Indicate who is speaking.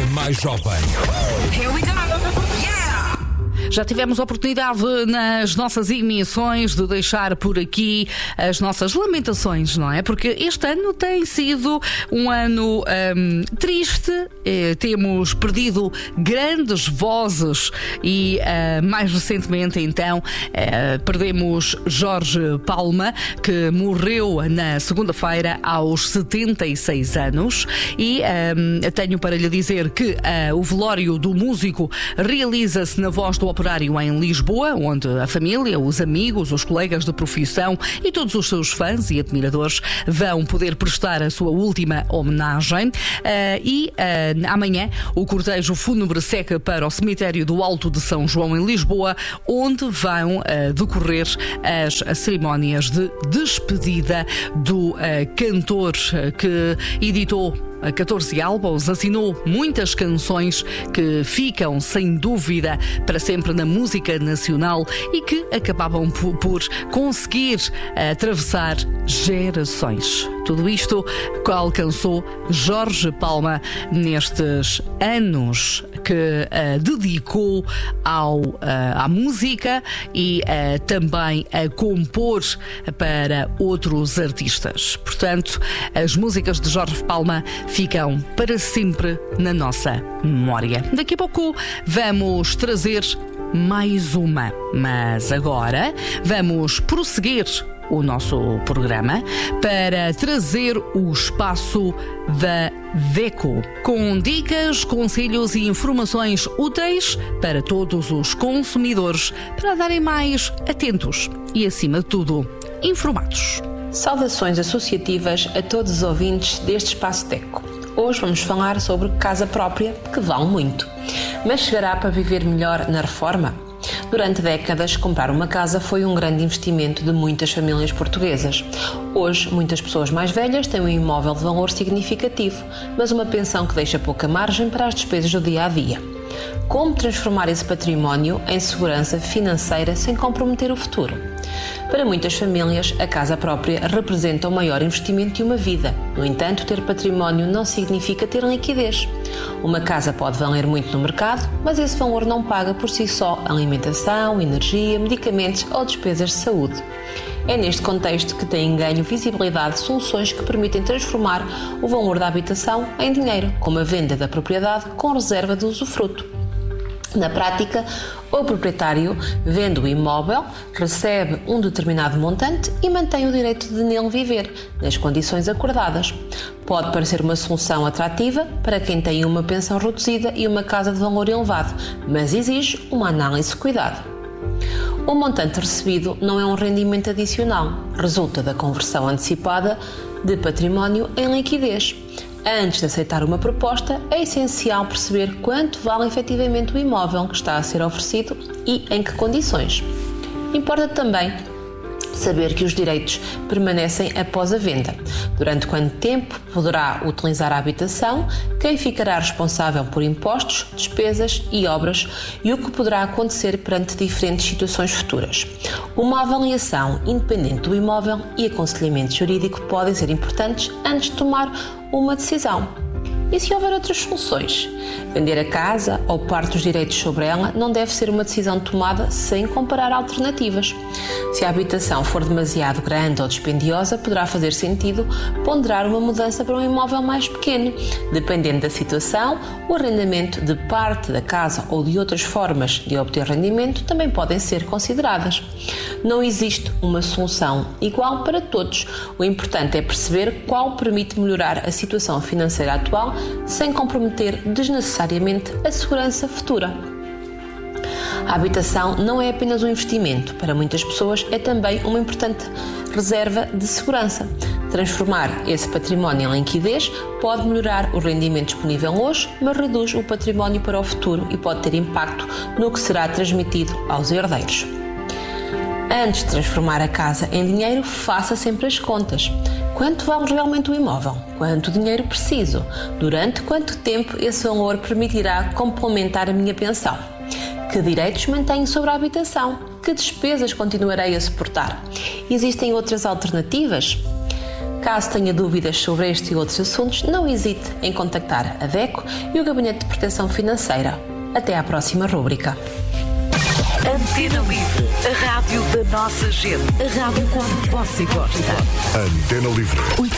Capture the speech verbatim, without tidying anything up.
Speaker 1: mais jovem.
Speaker 2: Here we go. Yeah!
Speaker 3: Já tivemos a oportunidade nas nossas emissões de deixar por aqui as nossas lamentações, não é? Porque este ano tem sido um ano um, triste, eh, temos perdido grandes vozes e uh, mais recentemente então uh, perdemos Jorge Palma, que morreu na segunda-feira aos setenta e seis anos, e um, tenho para lhe dizer que uh, o velório do músico realiza-se na Voz do Operário em Lisboa, onde a família, os amigos, os colegas de profissão e todos os seus fãs e admiradores vão poder prestar a sua última homenagem. Uh, e uh, amanhã o cortejo fúnebre segue para o cemitério do Alto de São João em Lisboa, onde vão uh, decorrer as cerimónias de despedida do uh, cantor uh, que editou catorze álbuns, assinou muitas canções que ficam, sem dúvida, para sempre na música nacional e que acabavam por, por conseguir atravessar gerações. Tudo isto alcançou Jorge Palma nestes anos que uh, dedicou ao, uh, à música e uh, também a compor para outros artistas. Portanto, as músicas de Jorge Palma ficam para sempre na nossa memória. Daqui a pouco vamos trazer mais uma, mas agora vamos prosseguir o nosso programa para trazer o espaço da DECO, com dicas, conselhos e informações úteis para todos os consumidores, para darem mais atentos e, acima de tudo, informados.
Speaker 4: Saudações associativas a todos os ouvintes deste espaço DECO. Hoje vamos falar sobre casa própria, que vale muito. Mas chegará para viver melhor na reforma? Durante décadas, comprar uma casa foi um grande investimento de muitas famílias portuguesas. Hoje, muitas pessoas mais velhas têm um imóvel de valor significativo, mas uma pensão que deixa pouca margem para as despesas do dia-a-dia. Como transformar esse património em segurança financeira sem comprometer o futuro? Para muitas famílias, a casa própria representa o maior investimento de uma vida. No entanto, ter património não significa ter liquidez. Uma casa pode valer muito no mercado, mas esse valor não paga por si só alimentação, energia, medicamentos ou despesas de saúde. É neste contexto que têm ganho visibilidade soluções que permitem transformar o valor da habitação em dinheiro, como a venda da propriedade com reserva de usufruto. Na prática, o proprietário vende o imóvel, recebe um determinado montante e mantém o direito de nele viver, nas condições acordadas. Pode parecer uma solução atrativa para quem tem uma pensão reduzida e uma casa de valor elevado, mas exige uma análise de cuidado. O montante recebido não é um rendimento adicional, resulta da conversão antecipada de património em liquidez. Antes de aceitar uma proposta, é essencial perceber quanto vale efetivamente o imóvel que está a ser oferecido e em que condições. Importa também saber que os direitos permanecem após a venda. Durante quanto tempo poderá utilizar a habitação, quem ficará responsável por impostos, despesas e obras e o que poderá acontecer perante diferentes situações futuras. Uma avaliação independente do imóvel e aconselhamento jurídico podem ser importantes antes de tomar uma decisão. E se houver outras soluções? Vender a casa ou parte dos direitos sobre ela não deve ser uma decisão tomada sem comparar alternativas. Se a habitação for demasiado grande ou dispendiosa, poderá fazer sentido ponderar uma mudança para um imóvel mais pequeno. Dependendo da situação, o arrendamento de parte da casa ou de outras formas de obter rendimento também podem ser consideradas. Não existe uma solução igual para todos. O importante é perceber qual permite melhorar a situação financeira atual sem comprometer desnecessariamente a segurança futura. A habitação não é apenas um investimento. Para muitas pessoas é também uma importante reserva de segurança. Transformar esse património em liquidez pode melhorar o rendimento disponível hoje, mas reduz o património para o futuro e pode ter impacto no que será transmitido aos herdeiros. Antes de transformar a casa em dinheiro, faça sempre as contas. Quanto vale realmente o imóvel? Quanto dinheiro preciso? Durante quanto tempo esse valor permitirá complementar a minha pensão? Que direitos mantenho sobre a habitação? Que despesas continuarei a suportar? Existem outras alternativas? Caso tenha dúvidas sobre este e outros assuntos, não hesite em contactar a DECO e o Gabinete de Proteção Financeira. Até à próxima rúbrica.
Speaker 2: Antena Livre, a rádio da nossa gente. A rádio como você gosta.
Speaker 1: Antena Livre.